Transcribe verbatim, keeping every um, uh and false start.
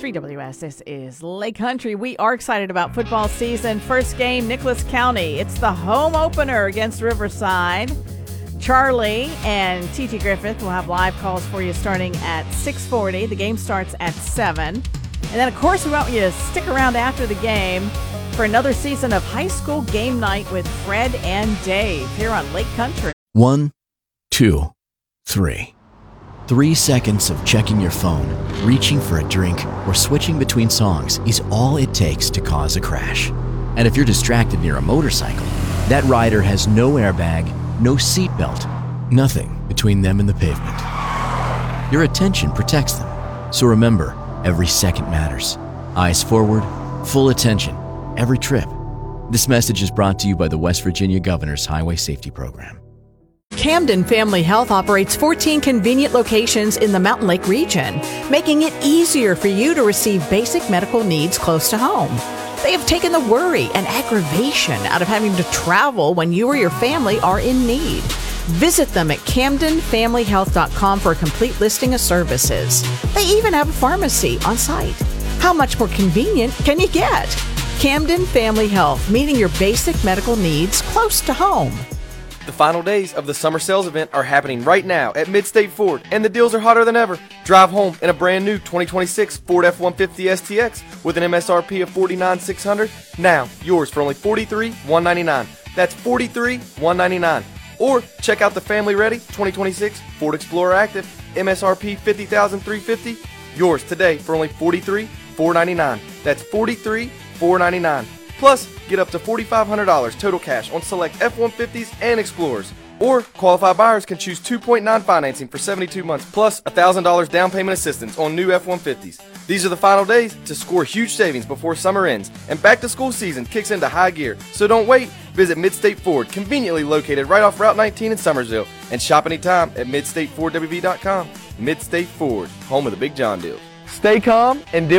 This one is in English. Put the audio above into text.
three W S, this is Lake Country. We are excited about football season. First game, Nicholas County. It's the home opener against Riverside. Charlie and T T Griffith will have live calls for you starting at six forty. The game starts at seven. And then, of course, we want you to stick around after the game for another season of high school game night with Fred and Dave here on Lake Country. One, two, three. Three seconds of checking your phone, reaching for a drink, or switching between songs is all it takes to cause a crash. And if you're distracted near a motorcycle, that rider has no airbag, no seatbelt, nothing between them and the pavement. Your attention protects them. So remember, every second matters. Eyes forward, full attention, every trip. This message is brought to you by the West Virginia Governor's Highway Safety Program. Camden Family Health operates fourteen convenient locations in the Mountain Lake region, making it easier for you to receive basic medical needs close to home. They have taken the worry and aggravation out of having to travel when you or your family are in need. Visit them at camden family health dot com for a complete listing of services. They even have a pharmacy on site. How much more convenient can you get? Camden Family Health, meeting your basic medical needs close to home. The final days of the summer sales event are happening right now at Midstate Ford, and the deals are hotter than ever. Drive home in a brand new twenty twenty-six Ford F one fifty S T X with an M S R P of forty-nine thousand six hundred dollars. Now, yours for only forty-three thousand one hundred ninety-nine dollars. That's forty-three thousand one hundred ninety-nine dollars. Or check out the family-ready twenty twenty-six Ford Explorer Active, M S R P fifty thousand three hundred fifty dollars. Yours today for only forty-three thousand four hundred ninety-nine dollars. That's forty-three thousand four hundred ninety-nine dollars. Plus, get up to four thousand five hundred dollars total cash on select F one fifties and Explorers. Or, qualified buyers can choose two point nine financing for seventy-two months, plus one thousand dollars down payment assistance on new F one fifties. These are the final days to score huge savings before summer ends, and back-to-school season kicks into high gear. So don't wait. Visit Midstate Ford, conveniently located right off Route nineteen in Summersville, and shop anytime at midstate ford w v dot com. Midstate Ford, home of the Big John deals. Stay calm and deal